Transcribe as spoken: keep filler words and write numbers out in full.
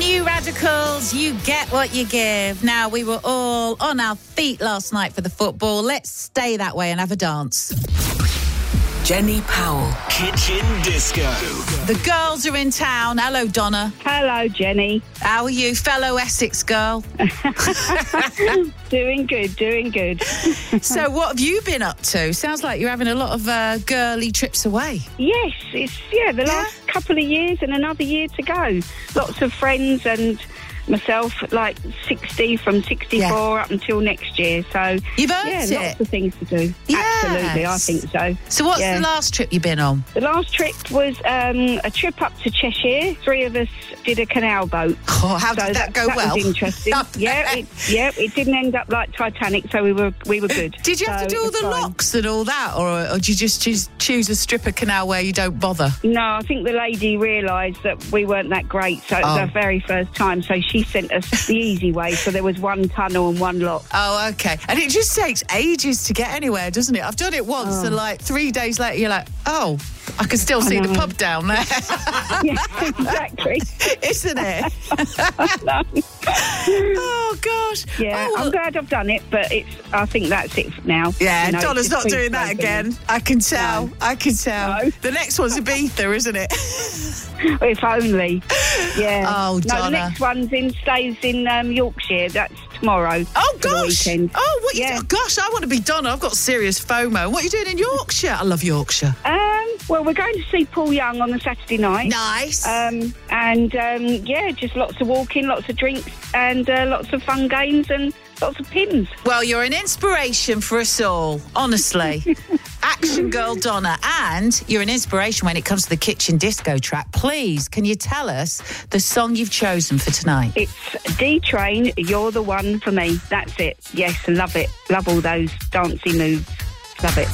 New Radicals, you get what you give. Now, we were all on our feet last night for the football. Let's stay that way and have a dance. Jenny Powell. Kitchen Disco. The girls are in town. Hello, Donna. Hello, Jenny. How are you, fellow Essex girl? Doing good, doing good. So what have you been up to? Sounds like you're having a lot of uh, girly trips away. Yes, it's, yeah, the last Yeah? couple of years and another year to go. Lots of friends and myself, like sixty, from sixty-four Yeah. up until next year. So, You've earned yeah, it. lots of things to do. Yes. Absolutely, I think so. So what's Yeah. the last trip you've been on? The last trip was um, a trip up to Cheshire. Three of us did a canal boat. Oh, how So did that go that well? was interesting. Up yeah, there. it, yeah, it didn't end up like Titanic, so we were we were good. Did you have So to do it all was the fine. locks and all that, or, or did you just choose, choose a stripper canal where you don't bother? No, I think the lady realised that we weren't that great, so it was Oh. our very first time, so she sent us the easy way, so there was one tunnel and one lock. Oh, okay. And it just takes ages to get anywhere, doesn't it? I've done it once, Oh. and like three days later, you're like, oh, I can still see the know. pub down there, Yeah, exactly. isn't it? Oh, gosh. Yeah, Oh, well- I'm glad I've done it, but it's. I think that's it for now. Yeah, You know, Donna's it's not just doing that been again. I can tell. No. I can tell. No. The next one's Ibiza, isn't it? If only. Yeah. Oh, No, Donna. the next one's in stays in um, Yorkshire. That's tomorrow. Oh, for the gosh. weekend. Oh, what you Yeah. do? Gosh, I want to be Donna. I've got serious FOMO. What are you doing in Yorkshire? I love Yorkshire. Um, well, we're going to see Paul Young on the Saturday night. Nice. Um, and um, yeah, just lots of walking, lots of drinks, and uh, lots of fun games and lots of pins. Well, you're an inspiration for us all, honestly. Action girl Donna, and you're an inspiration when it comes to the kitchen disco track. Please, can you tell us the song you've chosen for tonight? It's D-Train, You're the One for Me. That's it. Yes, love it. Love all those dancey moves. Love it.